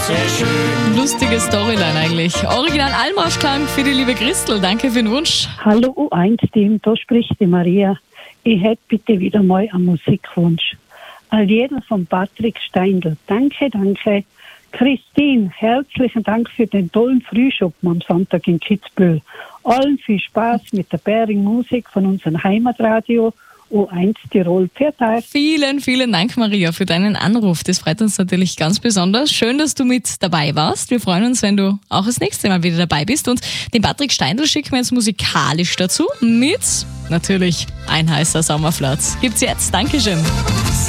Lustige Storyline eigentlich. Original Almarschklang für die liebe Christel. Danke für den Wunsch. Hallo U1-Team, da spricht die Maria. Ich hätte bitte wieder mal einen Musikwunsch. Alljährl von Patrick Steindl. Danke, danke. Christine, herzlichen Dank für den tollen Frühschoppen am Sonntag in Kitzbühel. Allen viel Spaß mit der Bäring Musik von unserem Heimatradio U1 Tirol. Vielen, vielen Dank, Maria, für deinen Anruf. Das freut uns natürlich ganz besonders. Schön, dass du mit dabei warst. Wir freuen uns, wenn du auch das nächste Mal wieder dabei bist. Und den Patrick Steindl schicken wir jetzt musikalisch dazu mit natürlich Ein heißer Sommerflatz. Gibt's jetzt. Dankeschön.